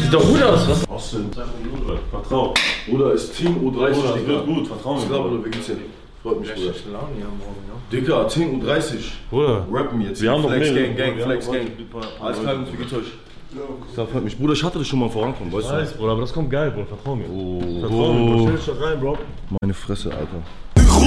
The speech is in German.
Sieht doch gut aus, was? Austin, vertrau. Bruder, ist Team U30. Bruder, das wird gut, vertrau mir. Bruder, wie geht's dir? Freut mich, Bruder. Laune hier morgen, ja. Dicker, Team U30. Bruder, Rappen jetzt. wir haben noch Flex mehrere. Gang, Flex Gang. Alles klar, Jungs, wie geht's euch? Das freut mich. Bruder, ich hatte das schon mal vorankommen, weißt du? Bruder, aber das kommt geil, Bruder, vertrau mir. Oh. Vertrau mir, Bruder. Stell dich doch rein, Bro. Meine Fresse, Alter.